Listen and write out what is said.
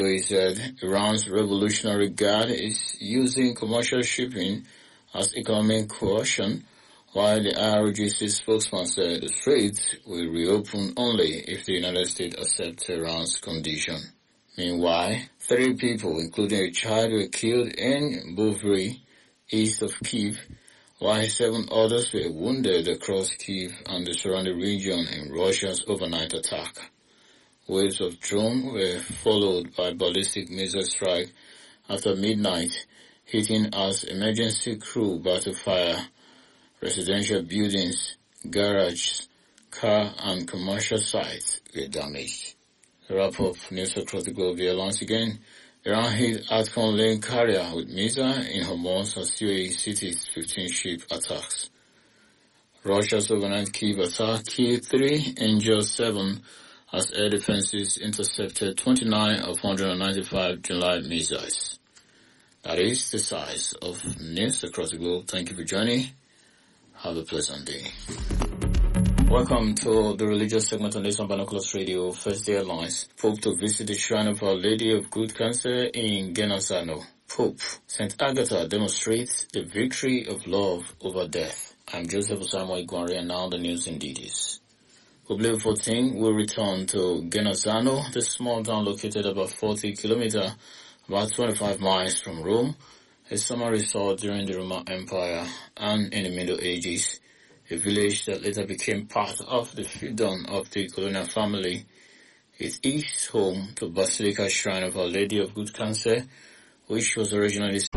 COA said Iran's Revolutionary Guard is using commercial shipping as economic coercion, while the IRGC spokesman said the Straits will reopen only if the United States accepts Iran's condition. Meanwhile, 3 people, including a child, were killed in Bovary, east of Kyiv, while 7 others were wounded across Kyiv and the surrounding region in Russia's overnight attack. Waves of drones were followed by ballistic missile strike after midnight, hitting as emergency crew battle fire residential buildings, garages, car and commercial sites were damaged. To wrap up news across the globe here once again, Iran hit Atcon lane carrier with missile in Hormuz as UAE cities 15 ship attacks. Russia's overnight Kyiv attack killed 3, injured 7 as air defenses intercepted 29 of 195 July missiles. That is the size of news across the globe. Thank you for joining. Have a pleasant day. Welcome to the religious segment on this on Binoculars Radio. First day Alliance. Pope to visit the shrine of Our Lady of Good Cancer in Genazzano. Pope. St. Agatha demonstrates the victory of love over death. I'm Joseph Osamo Igwari, and now the news in details. Pope Leo XIV will return to Genazzano, the small town located about 40 kilometers, about 25 miles from Rome, a summer resort during the Roman Empire and in the Middle Ages, a village that later became part of the fiefdom of the colonial family. It is home to Basilica Shrine of Our Lady of Good Cancer, which was originally